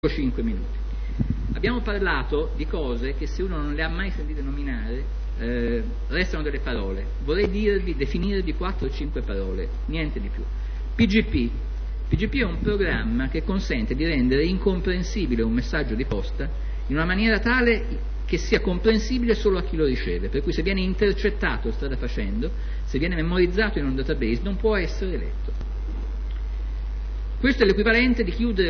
5 minuti. Abbiamo parlato di cose che se uno non le ha mai sentite nominare restano delle parole. Vorrei definirvi 4 o 5 parole, niente di più. PGP è un programma che consente di rendere incomprensibile un messaggio di posta in una maniera tale che sia comprensibile solo a chi lo riceve, per cui se viene intercettato strada facendo, se viene memorizzato in un database non può essere letto. Questo è l'equivalente di chiudere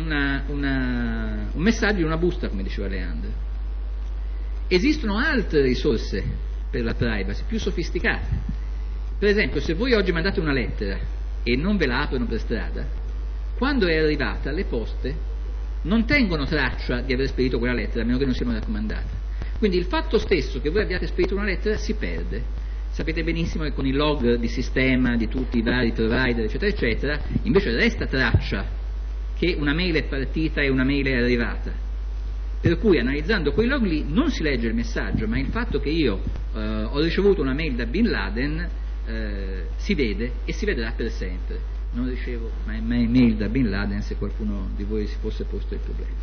un messaggio in una busta, come diceva Leandro. Esistono altre risorse per la privacy, più sofisticate. Per esempio, se voi oggi mandate una lettera e non ve la aprono per strada, quando è arrivata le poste non tengono traccia di aver spedito quella lettera, a meno che non siano raccomandate. Quindi il fatto stesso che voi abbiate spedito una lettera si perde. Sapete benissimo che con i log di sistema di tutti i vari provider, eccetera, eccetera, invece resta traccia che una mail è partita e una mail è arrivata. Per cui analizzando quei log lì non si legge il messaggio, ma il fatto che io ho ricevuto una mail da Bin Laden si vede e si vedrà per sempre. Non ricevo mai mail da Bin Laden, se qualcuno di voi si fosse posto il problema.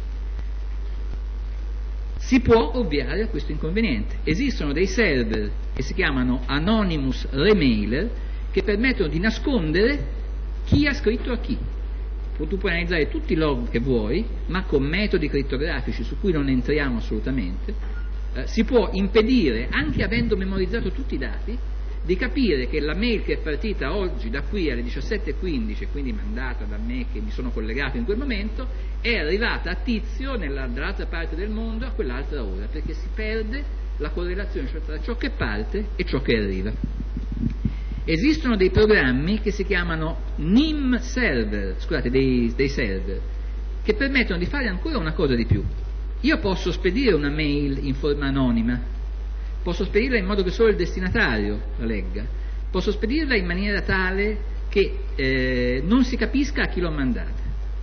Si può ovviare a questo inconveniente. Esistono dei server che si chiamano Anonymous Remailer che permettono di nascondere chi ha scritto a chi. Tu puoi analizzare tutti i log che vuoi, ma con metodi crittografici su cui non entriamo assolutamente. Si può impedire, anche avendo memorizzato tutti i dati, di capire che la mail che è partita oggi da qui alle 17:15, quindi mandata da me che mi sono collegato in quel momento, è arrivata a Tizio dall'altra parte del mondo a quell'altra ora, perché si perde la correlazione tra ciò che parte e ciò che arriva. Esistono dei programmi che si chiamano NIM server, scusate, dei server, che permettono di fare ancora una cosa di più. Io posso spedire una mail in forma anonima, posso spedirla in modo che solo il destinatario la legga, posso spedirla in maniera tale che non si capisca a chi l'ho mandata.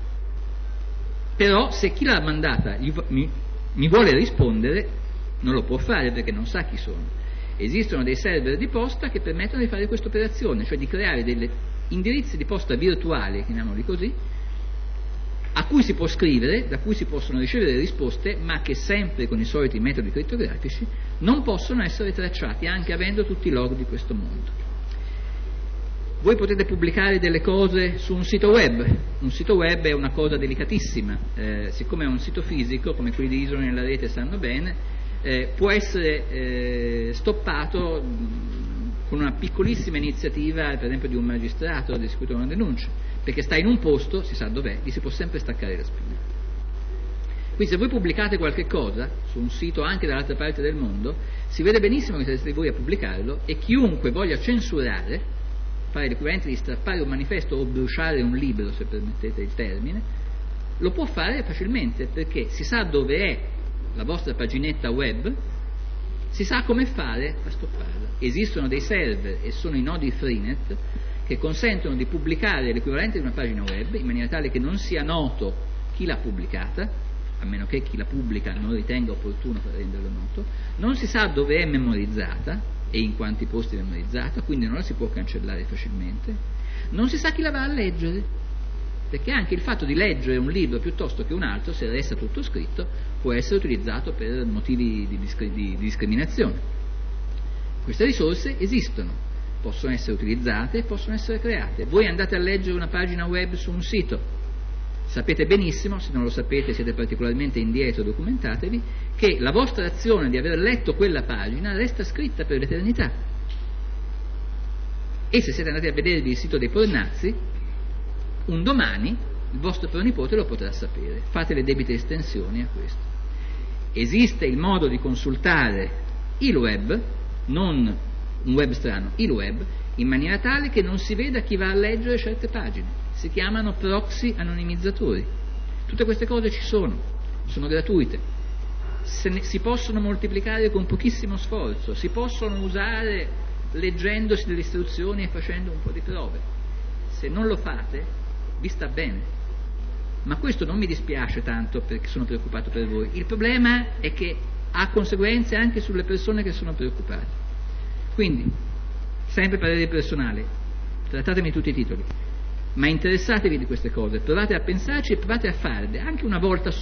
Però se chi l'ha mandata mi vuole rispondere, non lo può fare perché non sa chi sono. Esistono dei server di posta che permettono di fare questa operazione, cioè di creare degli indirizzi di posta virtuali, chiamiamoli così, a cui si può scrivere, da cui si possono ricevere risposte, ma che sempre con i soliti metodi crittografici non possono essere tracciati, anche avendo tutti i log di questo mondo. Voi potete pubblicare delle cose su un sito web. Un sito web è una cosa delicatissima, siccome è un sito fisico, come quelli di Isole nella rete sanno bene, può essere stoppato con una piccolissima iniziativa, per esempio di un magistrato, di eseguire una denuncia, perché sta in un posto, si sa dov'è, gli si può sempre staccare la spina. Quindi se voi pubblicate qualche cosa su un sito anche dall'altra parte del mondo, si vede benissimo che siete voi a pubblicarlo, e chiunque voglia censurare, fare l'equivalente di strappare un manifesto o bruciare un libro, se permettete il termine, lo può fare facilmente, perché si sa dove è la vostra paginetta web, si sa come fare a stopparla. Esistono dei server, e sono i nodi Freenet, che consentono di pubblicare l'equivalente di una pagina web in maniera tale che non sia noto chi l'ha pubblicata, a meno che chi la pubblica non ritenga opportuno renderlo noto, non si sa dove è memorizzata e in quanti posti è memorizzata, quindi non la si può cancellare facilmente, non si sa chi la va a leggere, perché anche il fatto di leggere un libro piuttosto che un altro, se resta tutto scritto, può essere utilizzato per motivi di discriminazione. Queste risorse esistono, possono essere utilizzate e possono essere create. Voi andate a leggere una pagina web su un sito, sapete benissimo, se non lo sapete siete particolarmente indietro, documentatevi, che la vostra azione di aver letto quella pagina resta scritta per l'eternità. E se siete andati a vedervi il sito dei pornazzi, un domani il vostro pronipote lo potrà sapere. Fate le debite estensioni a questo. Esiste il modo di consultare il web, non un web strano, il web, in maniera tale che non si veda chi va a leggere certe pagine. Si chiamano proxy anonimizzatori. Tutte queste cose ci sono gratuite, si possono moltiplicare con pochissimo sforzo, si possono usare leggendosi delle istruzioni e facendo un po' di prove. Se non lo fate, vi sta bene. Ma questo non mi dispiace tanto, perché sono preoccupato per voi. Il problema è che ha conseguenze anche sulle persone che sono preoccupate. Quindi, sempre parere personale, trattatemi tutti i titoli. ma interessatevi di queste cose, provate a pensarci e provate a farle, anche una volta